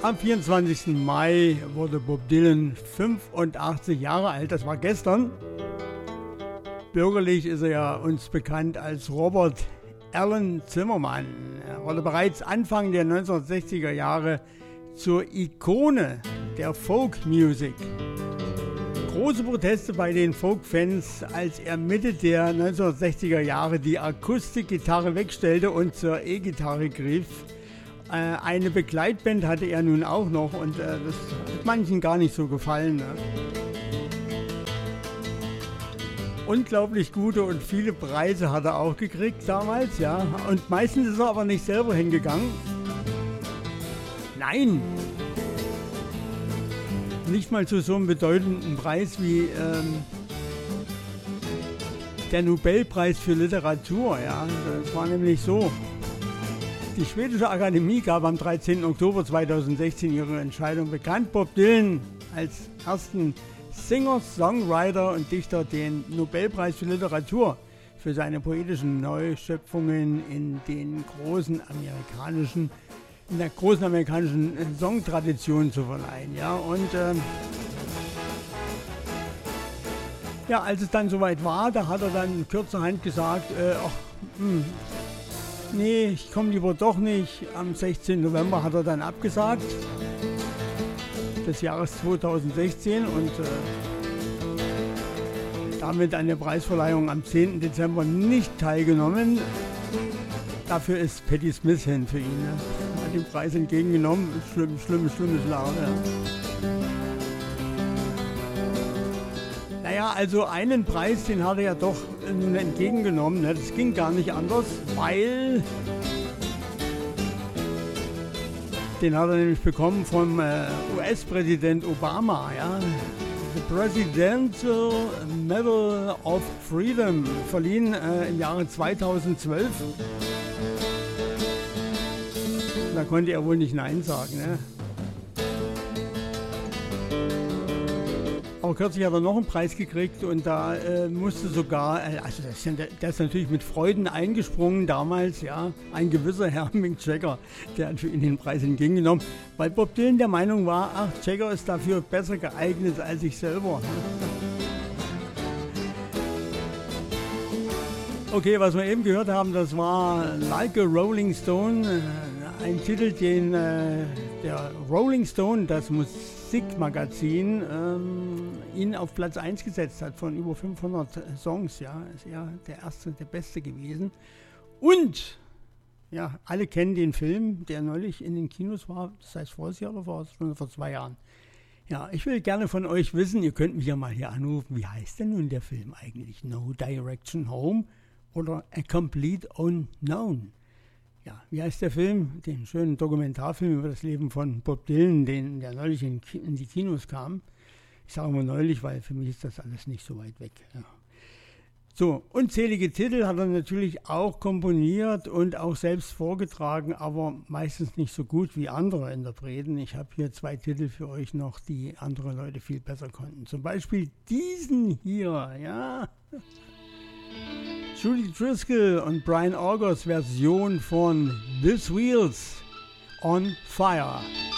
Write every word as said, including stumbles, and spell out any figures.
Am vierundzwanzigsten Mai wurde Bob Dylan fünfundachtzig Jahre alt, das war gestern. Bürgerlich ist er ja uns bekannt als Robert Alan Zimmerman. Er wurde bereits Anfang der neunzehnhundertsechziger Jahre zur Ikone der Folk-Music. Große Proteste bei den Folk-Fans, als er Mitte der neunzehnhundertsechziger Jahre die Akustikgitarre wegstellte und zur E-Gitarre griff. Eine Begleitband hatte er nun auch noch und äh, das hat manchen gar nicht so gefallen. Ne? Unglaublich gute und viele Preise hat er auch gekriegt damals, ja. Und meistens ist er aber nicht selber hingegangen. Nein! Nicht mal zu so einem bedeutenden Preis wie ähm, der Nobelpreis für Literatur, ja. Das war nämlich so. Die Schwedische Akademie gab am dreizehnten Oktober zweitausendsechzehn ihre Entscheidung bekannt, Bob Dylan als ersten Singer, Songwriter und Dichter den Nobelpreis für Literatur für seine poetischen Neuschöpfungen in den großen amerikanischen, in der großen amerikanischen Songtradition zu verleihen. Ja, und ähm, ja, als es dann soweit war, da hat er dann kurzerhand gesagt, äh, ach, mh, nee, ich komme lieber doch nicht. Am sechzehnten November hat er dann abgesagt, des Jahres zweitausendsechzehn, und äh, damit an der Preisverleihung am zehnten Dezember nicht teilgenommen. Dafür ist Patti Smith hin für ihn. Ne? Hat den Preis entgegengenommen. Schlimm, schlimm, schlimmes Laune. Ja. Naja, also einen Preis, den hat er ja doch nun entgegengenommen. Ne? Das ging gar nicht anders, weil den hat er nämlich bekommen vom äh, U S-Präsident Obama. Ja? The Presidential Medal of Freedom, verliehen äh, im Jahre zweitausendzwölf. Da konnte er wohl nicht Nein sagen. Ne? Auch kürzlich hat er noch einen Preis gekriegt und da äh, musste sogar, äh, also das ist, der ist natürlich mit Freuden eingesprungen damals, ja, ein gewisser Herr Mick Jagger, der hat für ihn den Preis entgegengenommen, weil Bob Dylan der Meinung war, ach, Jagger ist dafür besser geeignet als ich selber. Okay, was wir eben gehört haben, das war Like a Rolling Stone, ein Titel, den äh, der Rolling Stone, das Musikmagazin, ähm, ihn auf Platz eins gesetzt hat von über fünfhundert Songs. Ja, ist er der erste, der beste gewesen. Und ja, alle kennen den Film, der neulich in den Kinos war. Das heißt, vor Jahr oder vor, schon vor zwei Jahren. Ja, ich will gerne von euch wissen, ihr könnt mich ja mal hier anrufen, wie heißt denn nun der Film eigentlich? No Direction Home oder A Complete Unknown? Ja, wie heißt der Film? Den schönen Dokumentarfilm über das Leben von Bob Dylan, den, der neulich in, in die Kinos kam. Ich sage mal neulich, weil für mich ist das alles nicht so weit weg. Ja. So, unzählige Titel hat er natürlich auch komponiert und auch selbst vorgetragen, aber meistens nicht so gut wie andere Interpreten. Ich habe hier zwei Titel für euch noch, die andere Leute viel besser konnten. Zum Beispiel diesen hier, ja. Judy Driscoll und Brian Augers Version von This Wheels on Fire.